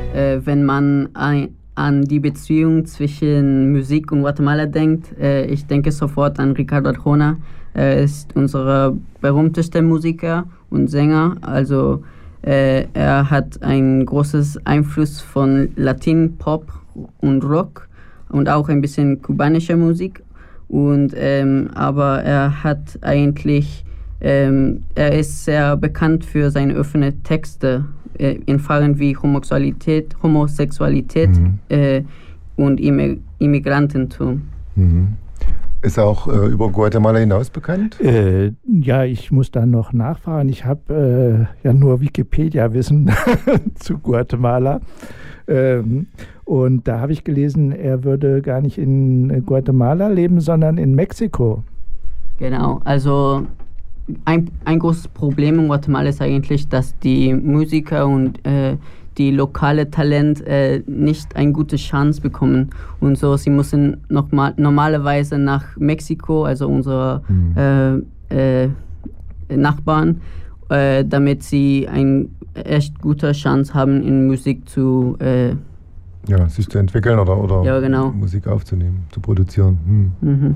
wenn man an die Beziehung zwischen Musik und Guatemala denkt, ich denke sofort an Ricardo Arjona. Er ist unser berühmtester Musiker und Sänger. Also er hat ein großes Einfluss von Latin, Pop und Rock und auch ein bisschen kubanischer Musik. Und aber er hat eigentlich er ist sehr bekannt für seine offenen Texte in Fragen wie Homosexualität und Immigrantentum. Mhm. Ist er auch über Guatemala hinaus bekannt? Ja, ich muss da noch nachfragen. Ich habe ja nur Wikipedia-Wissen zu Guatemala. Und da habe ich gelesen, er würde gar nicht in Guatemala leben, sondern in Mexiko. Genau, also ein großes Problem in Guatemala ist eigentlich, dass die Musiker und die lokale Talent nicht eine gute Chance bekommen. Und so, sie müssen normalerweise nach Mexiko, also unsere Nachbarn, damit sie eine echt gute Chance haben, in Musik sich zu entwickeln oder ja, genau. Musik aufzunehmen, zu produzieren. Mhm.